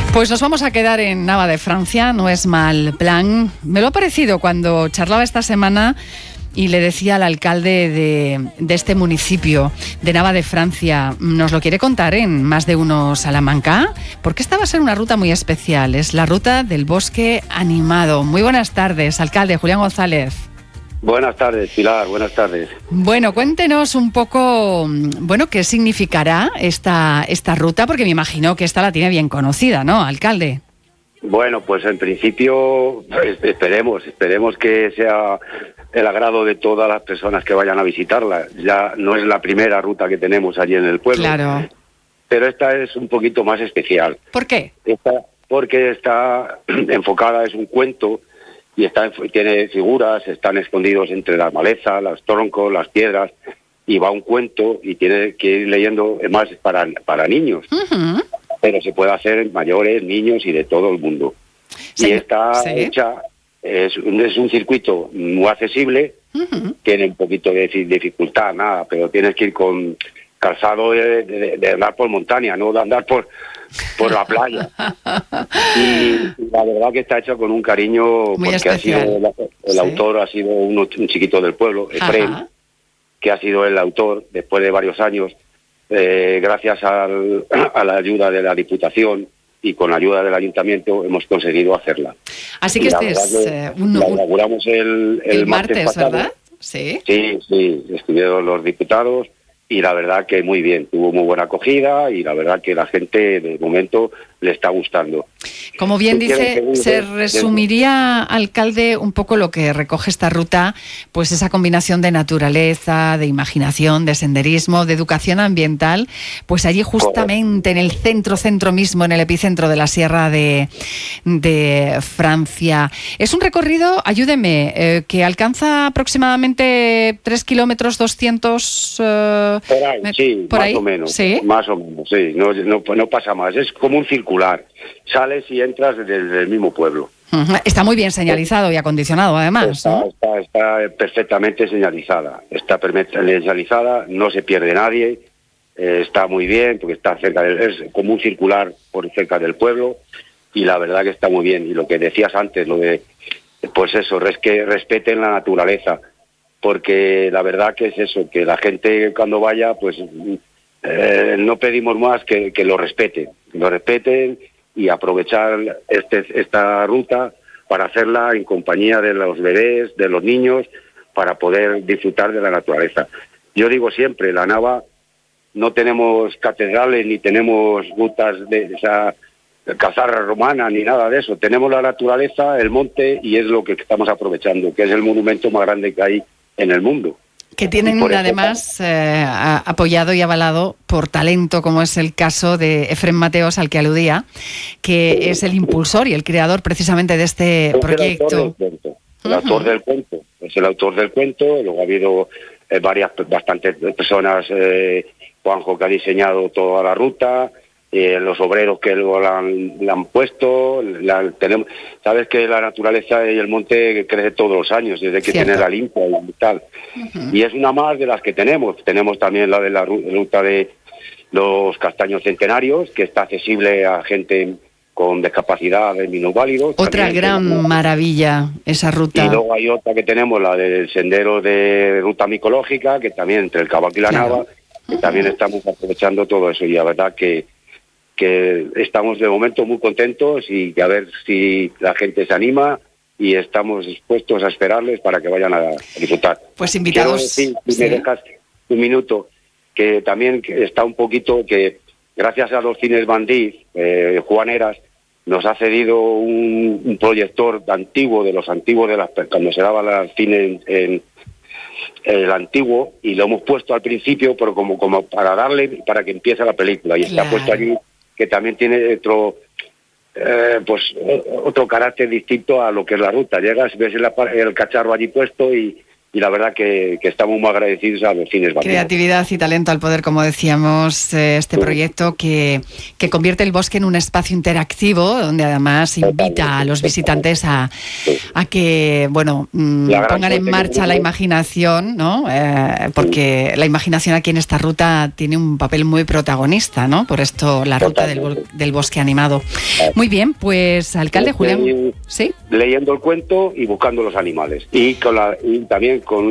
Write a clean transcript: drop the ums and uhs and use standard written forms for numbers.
Pues nos vamos a quedar en Nava de Francia, no es mal plan. Me lo ha parecido cuando charlaba esta semana y le decía al alcalde de este municipio de Nava de Francia, nos lo quiere contar en Más de Uno Salamanca, porque esta va a ser una ruta muy especial, es la ruta del bosque animado. Muy buenas tardes, alcalde Julián González. Buenas tardes, Pilar, buenas tardes. Bueno, cuéntenos un poco, qué significará esta ruta, porque me imagino que esta la tiene bien conocida, ¿no, alcalde? Bueno, pues en principio esperemos que sea el agrado de todas las personas que vayan a visitarla. Ya no es la primera ruta que tenemos allí en el pueblo. Claro. Pero esta es un poquito más especial. ¿Por qué? Porque está enfocada, es un cuento, y tiene figuras, están escondidos entre las malezas, los troncos, las piedras, y va un cuento y tiene que ir leyendo, es más para niños. Uh-huh. Pero se puede hacer mayores, niños y de todo el mundo. Sí, y está hecha, es un circuito muy accesible, uh-huh. Tiene un poquito de dificultad, nada, pero tienes que ir con calzado de andar por montaña, no de andar por la playa. Y la verdad que está hecha con un cariño, muy porque especial. El autor ha sido un chiquito del pueblo, Efrén, que ha sido el autor después de varios años. Gracias a la ayuda de la Diputación y con la ayuda del Ayuntamiento hemos conseguido hacerla. Así que este es la inauguramos el martes pasado, ¿verdad? Sí, estuvieron los diputados y la verdad que muy bien, tuvo muy buena acogida y la verdad que la gente de momento le está gustando. Como bien dice, se resumiría, alcalde, un poco lo que recoge esta ruta, pues esa combinación de naturaleza, de imaginación, de senderismo, de educación ambiental, pues allí justamente en el centro mismo, en el epicentro de la Sierra de Francia. Es un recorrido, ayúdeme, que alcanza aproximadamente 3 kilómetros 200... por ahí, sí, ¿por más ahí? o menos. ¿Sí? Más o menos, sí, no pasa más, es como un circular. Sales y entras desde el mismo pueblo. Está muy bien señalizado y acondicionado, además, ¿no? Está perfectamente señalizada. Está perfectamente señalizada, no se pierde nadie. Está muy bien, porque está es como un circular por cerca del pueblo. Y la verdad que está muy bien. Y lo que decías antes, lo de, pues eso, es que respeten la naturaleza. Porque la verdad que es eso, que la gente cuando vaya, pues no pedimos más que lo respeten. Que lo respeten y aprovechar esta ruta para hacerla en compañía de los bebés, de los niños, para poder disfrutar de la naturaleza. Yo digo siempre, la Nava no tenemos catedrales ni tenemos rutas de esa cazarra romana ni nada de eso. Tenemos la naturaleza, el monte, y es lo que estamos aprovechando, que es el monumento más grande que hay en el mundo. Que tienen además apoyado y avalado por talento, como es el caso de Efrén Mateos, al que aludía, que es el impulsor y el creador precisamente de este proyecto. El autor del cuento. Es el autor del cuento. Luego ha habido bastantes personas, Juanjo, que ha diseñado toda la ruta, los obreros que luego la han puesto. Sabes que la naturaleza y el monte crece todos los años, desde que tiene la limpia y tal. Uh-huh. Y es una más de las que tenemos. Tenemos también la de la ruta de los castaños centenarios, que está accesible a gente con discapacidad de minusválidos. Otra gran maravilla, esa ruta. Y luego hay otra que tenemos, la del sendero de ruta micológica, que también entre el Cabac y la Nava, que también estamos aprovechando todo eso. Y la verdad que estamos de momento muy contentos y a ver si la gente se anima y estamos dispuestos a esperarles para que vayan a disfrutar. Pues invitados. Quiero decir, si me dejas un minuto, que también está un poquito que gracias a los cines Bandiz, Juan Eras nos ha cedido un proyector antiguo, de los antiguos, cuando se daba el cine en el antiguo, y lo hemos puesto al principio, pero como para que empiece la película, y está puesto allí, que también tiene otro carácter distinto a lo que es la ruta. Llegas, ves el cacharro allí puesto y y la verdad que estamos muy agradecidos a vecinos vecinos. Creatividad y talento al poder, como decíamos, este proyecto que convierte el bosque en un espacio interactivo, donde además invita a los visitantes a que, bueno, pongan en marcha la imaginación, ¿no? Porque la imaginación aquí en esta ruta tiene un papel muy protagonista, ¿no? Por esto, la ruta del bosque animado. Muy bien, pues, alcalde Julián, ¿sí? Leyendo el cuento y buscando los animales. Y también con